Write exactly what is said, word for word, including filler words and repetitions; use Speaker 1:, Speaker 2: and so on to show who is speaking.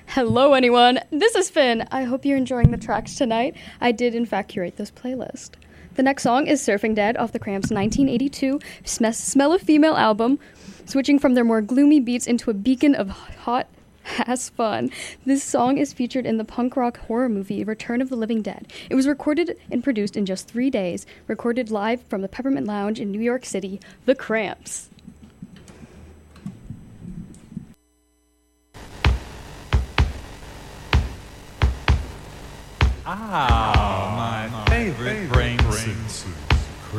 Speaker 1: Hello, anyone. This is Finn. I hope you're enjoying the tracks tonight. I did, in fact, curate this playlist. The next song is Surfing Dead off the Cramps' nineteen eighty-two Sm- Smell of Female album, switching from their more gloomy beats into a beacon of hot ass fun. This song is featured in the punk rock horror movie Return of the Living Dead. It was recorded and produced in just three days, recorded live from the Peppermint Lounge in New York City, The Cramps.
Speaker 2: Ah, my favorite bread.